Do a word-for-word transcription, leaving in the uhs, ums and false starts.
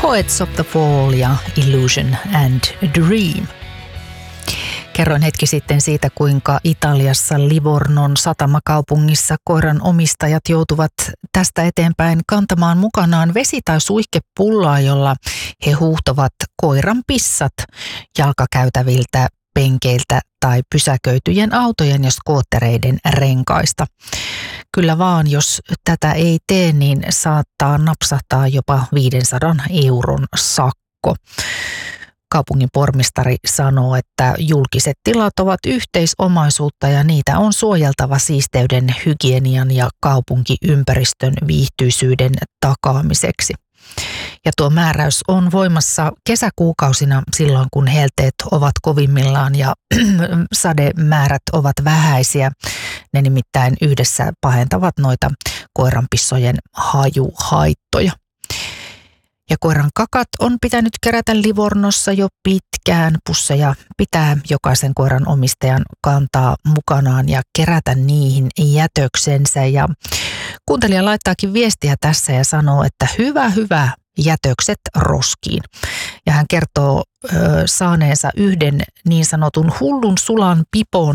Poets of the Fall ja Illusion and Dream. Kerroin hetki sitten siitä, kuinka Italiassa Livornon satamakaupungissa koiran omistajat joutuvat tästä eteenpäin kantamaan mukanaan vesi- tai suihkepullaa, jolla he huuhtovat koiran pissat jalkakäytäviltä, penkeiltä tai pysäköityjen autojen ja skoottereiden renkaista. Kyllä vaan, jos tätä ei tee, niin saattaa napsahtaa jopa viisisataa euron sakko. Kaupungin pormestari sanoo, että julkiset tilat ovat yhteisomaisuutta ja niitä on suojeltava siisteyden, hygienian ja kaupunkiympäristön viihtyisyyden takaamiseksi. Ja tuo määräys on voimassa kesäkuukausina silloin, kun helteet ovat kovimmillaan ja sademäärät ovat vähäisiä. Ne nimittäin yhdessä pahentavat noita koiranpissojen hajuhaittoja. Ja koiran kakat on pitänyt kerätä Livornossa jo pitkään. Pusseja pitää jokaisen koiran omistajan kantaa mukanaan ja kerätä niihin jätöksensä. Ja kuuntelija laittaakin viestiä tässä ja sanoo, että hyvä, hyvä, jätökset roskiin. Ja hän kertoo ö, saaneensa yhden niin sanotun hullun sulan pipon